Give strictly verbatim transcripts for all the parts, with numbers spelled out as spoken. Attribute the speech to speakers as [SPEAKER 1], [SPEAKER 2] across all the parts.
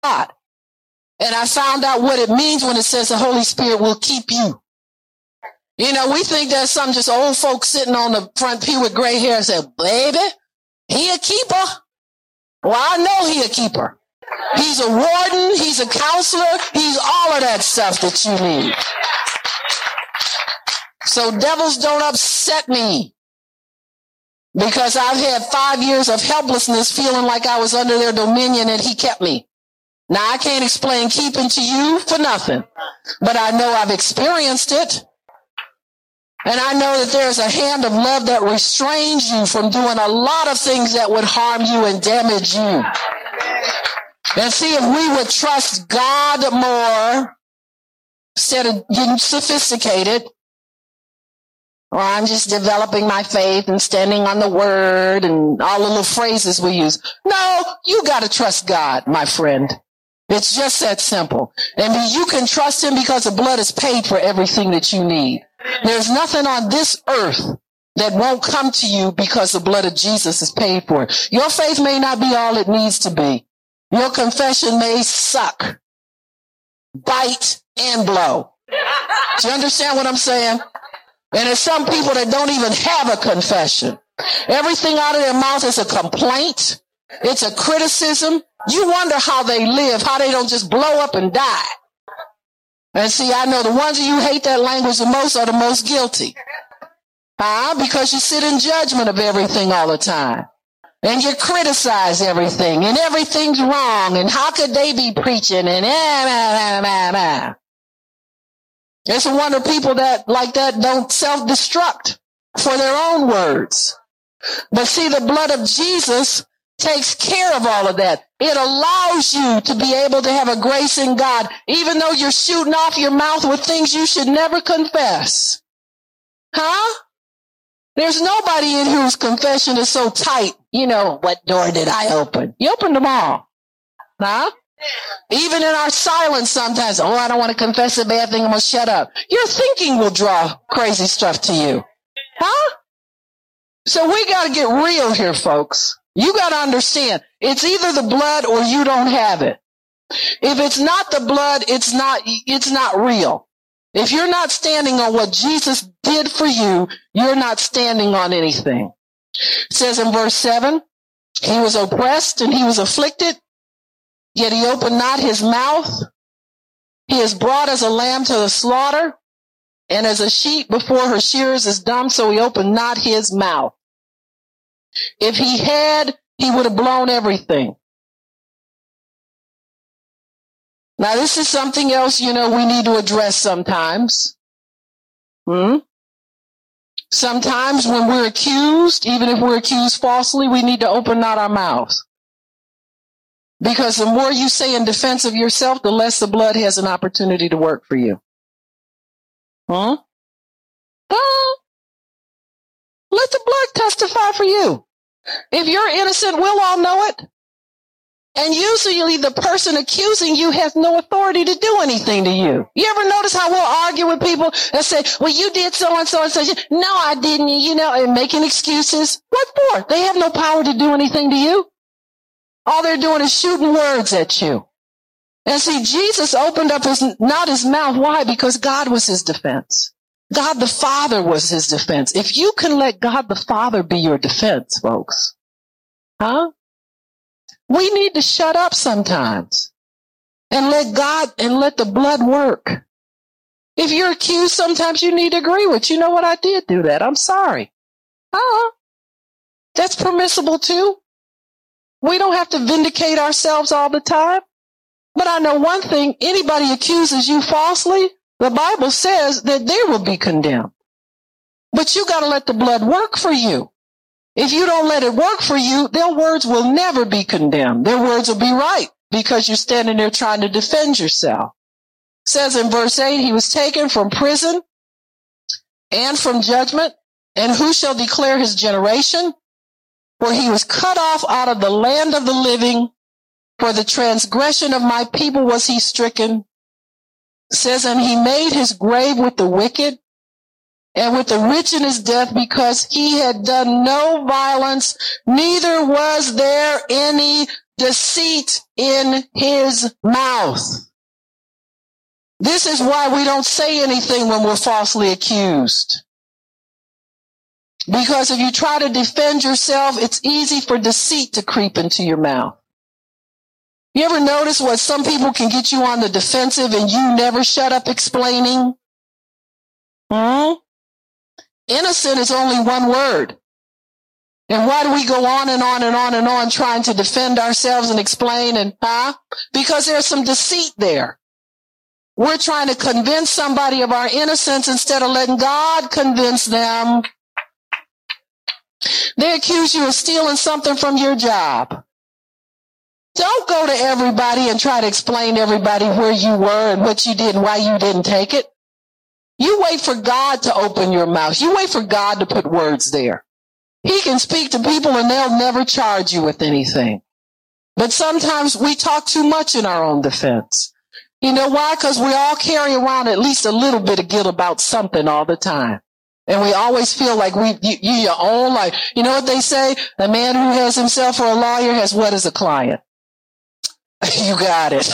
[SPEAKER 1] God. And I found out what it means when it says the Holy Spirit will keep you. You know, we think that's some just old folks sitting on the front pew with gray hair and say, baby, he a keeper. Well, I know he a keeper. He's a warden. He's a counselor. He's all of that stuff that you need. So devils don't upset me, because I've had five years of helplessness feeling like I was under their dominion and he kept me. Now, I can't explain keeping to you for nothing, but I know I've experienced it. And I know that there's a hand of love that restrains you from doing a lot of things that would harm you and damage you. And see, if we would trust God more instead of getting sophisticated, or I'm just developing my faith and standing on the word and all the little phrases we use. No, you got to trust God, my friend. It's just that simple. And you can trust him because the blood is paid for everything that you need. There's nothing on this earth that won't come to you because the blood of Jesus is paid for it. Your faith may not be all it needs to be. Your confession may suck, bite, and blow. Do you understand what I'm saying? And there's some people that don't even have a confession. Everything out of their mouth is a complaint. It's a criticism. You wonder how they live, how they don't just blow up and die. And see, I know the ones of you who hate that language the most are the most guilty. Huh? Because you sit in judgment of everything all the time. And you criticize everything, and everything's wrong, and how could they be preaching, and eh, nah, nah, nah, nah. It's a wonder people that like that don't self-destruct for their own words. But see, the blood of Jesus takes care of all of that. It allows you to be able to have a grace in God, even though you're shooting off your mouth with things you should never confess. Huh? There's nobody in whose confession is so tight. You know, what door did I open? You opened them all. Huh? Even in our silence sometimes, oh, I don't want to confess a bad thing, I'm going to shut up. Your thinking will draw crazy stuff to you. Huh? So we got to get real here, folks. You got to understand, it's either the blood or you don't have it. If it's not the blood, it's not, it's not real. If you're not standing on what Jesus did for you, you're not standing on anything. It says in verse seven, he was oppressed and he was afflicted, yet he opened not his mouth. He is brought as a lamb to the slaughter, and as a sheep before her shearers is dumb, so he opened not his mouth. If he had, he would have blown everything. Now, this is something else, you know, we need to address sometimes. Hmm? Sometimes when we're accused, even if we're accused falsely, we need to open not our mouths. Because the more you say in defense of yourself, the less the blood has an opportunity to work for you. Huh? Uh, let the blood testify for you. If you're innocent, we'll all know it. And usually the person accusing you has no authority to do anything to you. You ever notice how we'll argue with people and say, well, you did so and so and so. No, I didn't, you know, and making excuses. What for? They have no power to do anything to you. All they're doing is shooting words at you. And see, Jesus opened up his, not his mouth. Why? Because God was his defense. God the Father was his defense. If you can let God the Father be your defense, folks, huh? We need to shut up sometimes and let God and let the blood work. If you're accused, sometimes you need to agree with, you know what, I did do that. I'm sorry. Uh-huh. That's permissible too. We don't have to vindicate ourselves all the time. But I know one thing, anybody accuses you falsely, the Bible says that they will be condemned. But you got to let the blood work for you. If you don't let it work for you, their words will never be condemned. Their words will be right because you're standing there trying to defend yourself. It says in verse eight, he was taken from prison and from judgment. And who shall declare his generation? For he was cut off out of the land of the living. For the transgression of my people was he stricken. It says, and he made his grave with the wicked and with the rich in his death, because he had done no violence, neither was there any deceit in his mouth. This is why we don't say anything when we're falsely accused. Because if you try to defend yourself, it's easy for deceit to creep into your mouth. You ever notice what some people can get you on the defensive and you never shut up explaining? Hmm? Innocent is only one word. And why do we go on and on and on and on trying to defend ourselves and explain and, huh? Because there's some deceit there. We're trying to convince somebody of our innocence instead of letting God convince them. They accuse you of stealing something from your job. Don't go to everybody and try to explain to everybody where you were and what you did and why you didn't take it. You wait for God to open your mouth. You wait for God to put words there. He can speak to people and they'll never charge you with anything. But sometimes we talk too much in our own defense. You know why? Because we all carry around at least a little bit of guilt about something all the time. And we always feel like we, you, you your own life. You know what they say? A man who has himself for a lawyer has what as a client? You got it.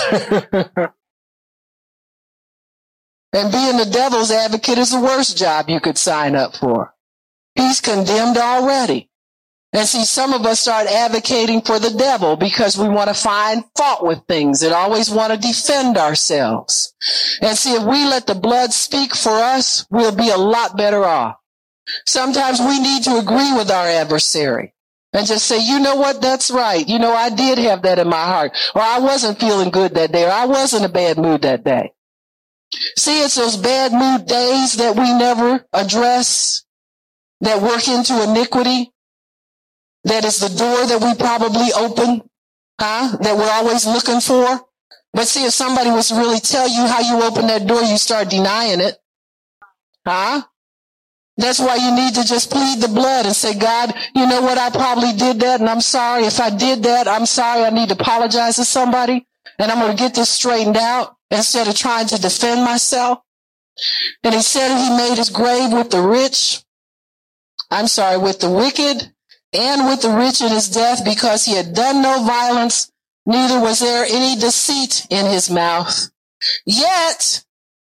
[SPEAKER 1] And being the devil's advocate is the worst job you could sign up for. He's condemned already. And see, some of us start advocating for the devil because we want to find fault with things and always want to defend ourselves. And see, if we let the blood speak for us, we'll be a lot better off. Sometimes we need to agree with our adversary and just say, you know what, that's right. You know, I did have that in my heart. Or I wasn't feeling good that day. Or I was in a bad mood that day. See, it's those bad mood days that we never address that work into iniquity. That is the door that we probably open, huh? That we're always looking for. But see, if somebody was to really tell you how you open that door, you start denying it. Huh? That's why you need to just plead the blood and say, God, you know what? I probably did that and I'm sorry. If I did that, I'm sorry. I need to apologize to somebody and I'm going to get this straightened out instead of trying to defend myself. And he said he made his grave with the rich. I'm sorry, with the wicked and with the rich in his death, because he had done no violence, neither was there any deceit in his mouth. Yet,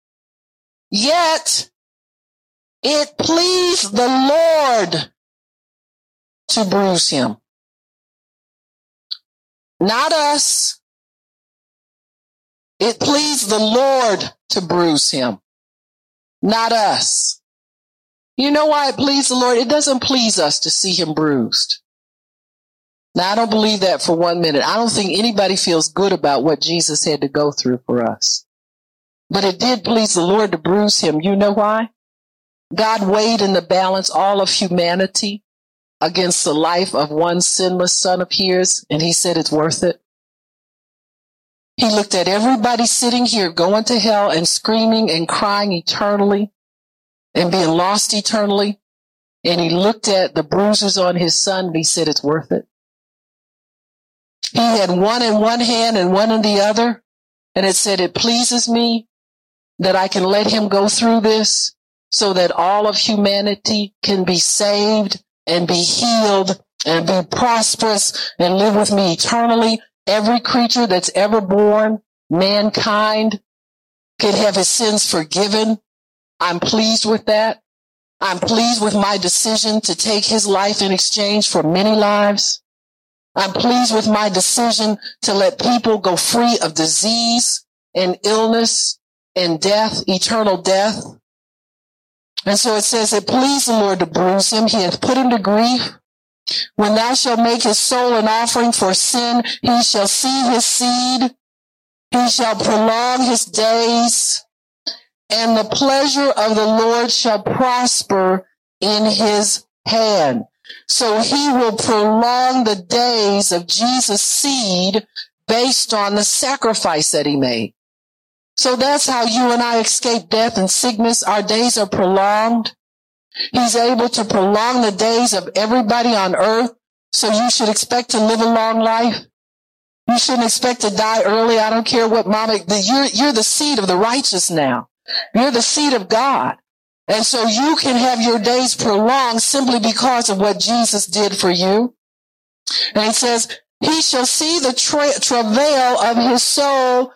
[SPEAKER 1] yet, it pleased the Lord to bruise him. Not us. It pleased the Lord to bruise him. Not us. You know why it pleased the Lord? It doesn't please us to see him bruised. Now, I don't believe that for one minute. I don't think anybody feels good about what Jesus had to go through for us. But it did please the Lord to bruise him. You know why? God weighed in the balance all of humanity against the life of one sinless son of his, and he said it's worth it. He looked at everybody sitting here going to hell and screaming and crying eternally and being lost eternally. And he looked at the bruises on his son and he said, it's worth it. He had one in one hand and one in the other. And it said, it pleases me that I can let him go through this so that all of humanity can be saved and be healed and be prosperous and live with me eternally. Every creature that's ever born, mankind, can have his sins forgiven. I'm pleased with that. I'm pleased with my decision to take his life in exchange for many lives. I'm pleased with my decision to let people go free of disease and illness and death, eternal death. And so it says, it pleased the Lord to bruise him. He hath put him to grief. When thou shalt make his soul an offering for sin, he shall see his seed. He shall prolong his days. And the pleasure of the Lord shall prosper in his hand. So he will prolong the days of Jesus' seed based on the sacrifice that he made. So that's how you and I escape death and sickness. Our days are prolonged. He's able to prolong the days of everybody on earth. So you should expect to live a long life. You shouldn't expect to die early. I don't care what mama, you're, you're the seed of the righteous now. You're the seed of God. And so you can have your days prolonged simply because of what Jesus did for you. And it says, He shall see the tra- travail of his soul